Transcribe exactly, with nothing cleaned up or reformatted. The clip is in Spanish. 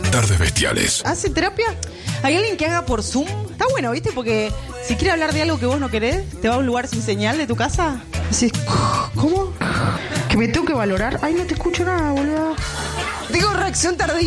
Tardes Bestiales. ¿Hace terapia? ¿Hay alguien que haga por Zoom? Está bueno, ¿viste? Porque si quiere hablar de algo que vos no querés, te va a un lugar sin señal de tu casa. Así, ¿cómo? ¿Que me tengo que valorar? Ay, no te escucho nada, boludo. Digo, reacción tardía.